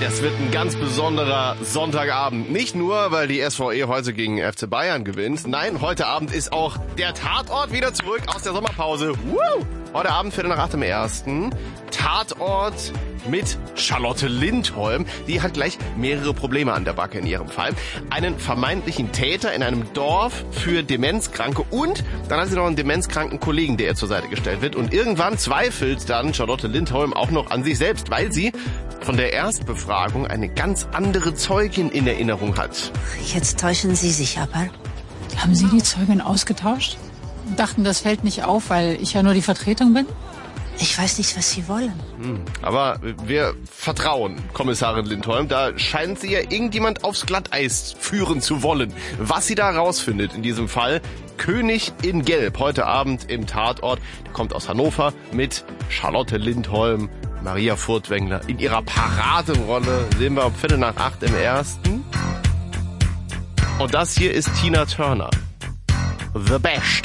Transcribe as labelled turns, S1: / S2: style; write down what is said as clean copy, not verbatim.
S1: das wird ein ganz besonderer Sonntagabend. Nicht nur, weil die SVE heute gegen FC Bayern gewinnt. Nein, heute Abend ist auch der Tatort wieder zurück aus der Sommerpause. Woo! Heute Abend 7:45 Tatort mit Charlotte Lindholm. Die hat gleich mehrere Probleme an der Backe in ihrem Fall. Einen vermeintlichen Täter in einem Dorf für Demenzkranke und dann hat sie noch einen demenzkranken Kollegen, der ihr zur Seite gestellt wird. Und irgendwann zweifelt dann Charlotte Lindholm auch noch an sich selbst, weil sie von der Erstbefragung eine ganz andere Zeugin in Erinnerung hat.
S2: Jetzt täuschen Sie sich aber.
S3: Haben Sie die Zeugin ausgetauscht? Dachten, das fällt nicht auf, weil ich ja nur die Vertretung bin?
S2: Ich weiß nicht, was Sie wollen.
S1: Aber wir vertrauen Kommissarin Lindholm. Da scheint sie ja irgendjemand aufs Glatteis führen zu wollen. Was sie da rausfindet in diesem Fall, König in Gelb, heute Abend im Tatort. Der kommt aus Hannover mit Charlotte Lindholm, Maria Furtwängler. In ihrer Paraderolle sehen wir um 7:45 im Ersten. Und das hier ist Tina Turner. The Best.